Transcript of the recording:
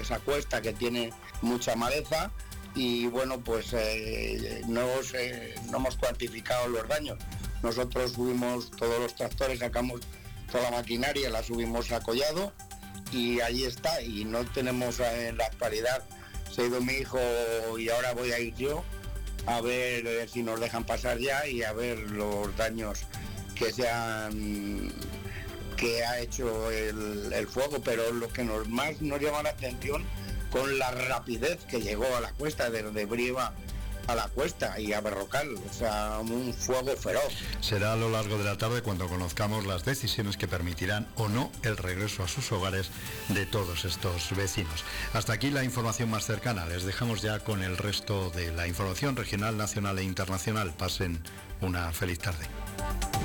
esa cuesta que tiene mucha maleza y bueno, pues no hemos cuantificado los daños. Nosotros subimos todos los tractores, sacamos toda la maquinaria, la subimos a collado y ahí está, y no tenemos en la actualidad, se ha ido mi hijo y ahora voy a ir yo a ver si nos dejan pasar ya y a ver los daños que ha hecho el fuego, pero lo que más nos llama la atención con la rapidez que llegó a la cuesta, desde Brieva a la cuesta y a Berrocal, o sea, un fuego feroz. Será a lo largo de la tarde cuando conozcamos las decisiones que permitirán o no el regreso a sus hogares de todos estos vecinos. Hasta aquí la información más cercana. Les dejamos ya con el resto de la información regional, nacional e internacional. Pasen una feliz tarde.